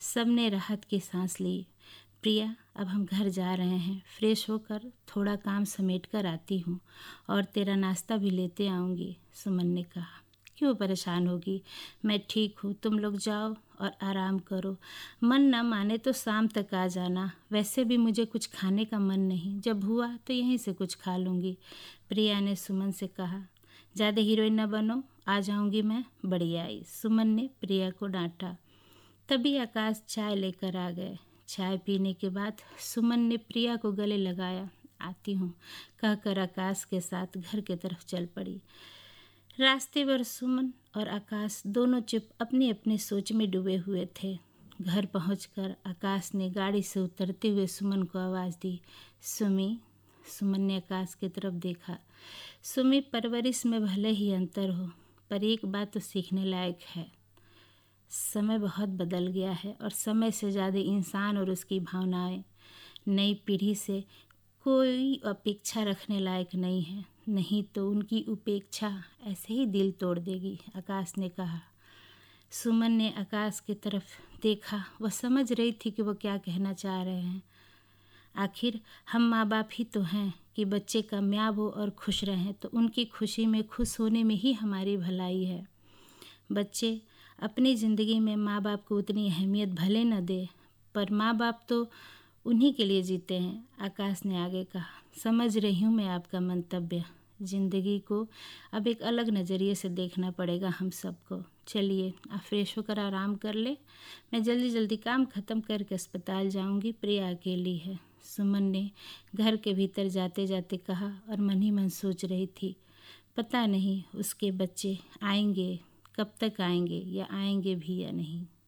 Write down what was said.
सबने राहत की सांस ली। प्रिया, अब हम घर जा रहे हैं, फ्रेश होकर थोड़ा काम समेट कर आती हूँ और तेरा नाश्ता भी लेते आऊँगी, सुमन ने कहा। क्यों परेशान होगी, मैं ठीक हूँ, तुम लोग जाओ और आराम करो। मन न माने तो शाम तक आ जाना, वैसे भी मुझे कुछ खाने का मन नहीं, जब हुआ तो यहीं से कुछ खा लूँगी, प्रिया ने सुमन से कहा। ज़्यादा हीरोइन न बनो, आ जाऊँगी मैं। बड़ी आई, सुमन ने प्रिया को डांटा। तभी आकाश चाय लेकर आ गए। चाय पीने के बाद सुमन ने प्रिया को गले लगाया। आती हूँ कहकर आकाश के साथ घर की तरफ चल पड़ी। रास्ते पर सुमन और आकाश दोनों चुप अपनी अपनी सोच में डूबे हुए थे। घर पहुंचकर आकाश ने गाड़ी से उतरते हुए सुमन को आवाज़ दी, सुमी। सुमन ने आकाश की तरफ देखा। सुमी, परवरिश में भले ही अंतर हो, पर एक बात तो सीखने लायक है। समय बहुत बदल गया है और समय से ज़्यादा इंसान और उसकी भावनाएं। नई पीढ़ी से कोई अपेक्षा रखने लायक नहीं है, नहीं तो उनकी उपेक्षा ऐसे ही दिल तोड़ देगी, आकाश ने कहा। सुमन ने आकाश की तरफ देखा। वह समझ रही थी कि वह क्या कहना चाह रहे हैं। आखिर हम माँ बाप ही तो हैं कि बच्चे कामयाब हो और खुश रहें, तो उनकी खुशी में खुश होने में ही हमारी भलाई है। बच्चे अपनी ज़िंदगी में माँ बाप को उतनी अहमियत भले न दे, पर माँ बाप तो उन्हीं के लिए जीते हैं, आकाश ने आगे कहा। समझ रही हूँ मैं आपका मंतव्य। ज़िंदगी को अब एक अलग नज़रिए से देखना पड़ेगा हम सबको। चलिए, आप फ्रेश होकर आराम कर ले, मैं जल्दी जल्दी काम ख़त्म करके अस्पताल जाऊँगी, प्रिया अकेली है, सुमन ने घर के भीतर जाते जाते कहा और मन ही मन सोच रही थी, पता नहीं उसके बच्चे आएंगे, कब तक आएंगे या आएंगे भी या नहीं।